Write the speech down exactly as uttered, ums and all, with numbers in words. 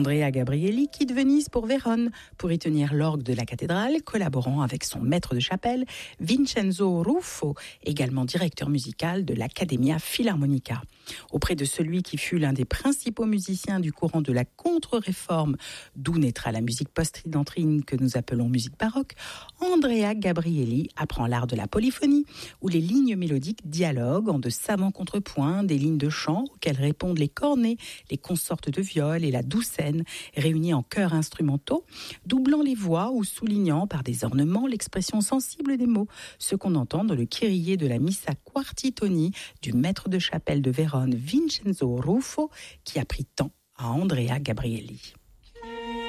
Andrea Gabrielli quitte Venise pour Vérone pour y tenir l'orgue de la cathédrale, collaborant avec son maître de chapelle, Vincenzo Ruffo, également directeur musical de l'Accademia Filarmonica. Auprès de celui qui fut l'un des principaux musiciens du courant de la contre-réforme, d'où naîtra la musique post-tridentine que nous appelons musique baroque, Andrea Gabrielli apprend l'art de la polyphonie, où les lignes mélodiques dialoguent en de savants contrepoints, des lignes de chant auxquelles répondent les cornets, les consortes de viol et la douzaine, réunis en chœurs instrumentaux, doublant les voix ou soulignant par des ornements l'expression sensible des mots, ce qu'on entend dans le kyrie de la Missa Quartitoni du maître de chapelle de Vérone Vincenzo Ruffo, qui a pris tant à Andrea Gabrielli.